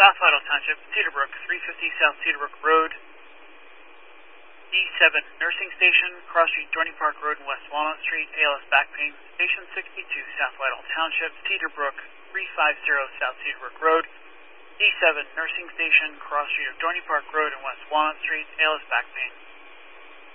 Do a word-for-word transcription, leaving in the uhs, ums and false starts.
South Vital Township, Cedarbrook, three fifty South Cedarbrook Road. D seven Nursing Station, Cross Street, Dorney Park Road, and West Walnut Street. A L S back pain. Station sixty-two South Vital Township, Cedarbrook, three fifty South Cedarbrook Road. D seven Nursing Station, Cross Street of Dorney Park Road and West Walnut Street. A L S back pain.